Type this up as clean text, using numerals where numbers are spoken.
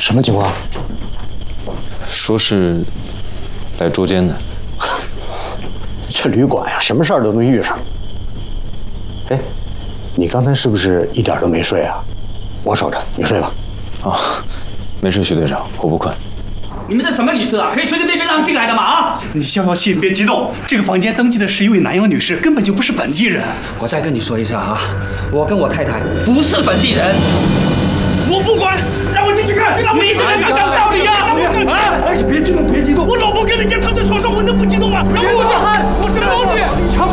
什么情况？ 说是来捉奸的。 这旅馆呀，什么事儿都能遇上。哎，你刚才是不是一点都没睡啊？我守着，你睡吧。 啊，没事，徐队长，我不困。 你们这什么意思啊？可以随随便便让进来的吗？啊！ 你消消气，别激动。这个房间登记的是一位南洋女士，根本就不是本地人。 我再跟你说一下啊，我跟我太太不是本地人。我不管，让我进去看。你这人敢讲道理呀？啊！ 哎，别激动，别激动。 我老婆跟人家躺在床上，我能不激动吗？让我进。我是老姐，你强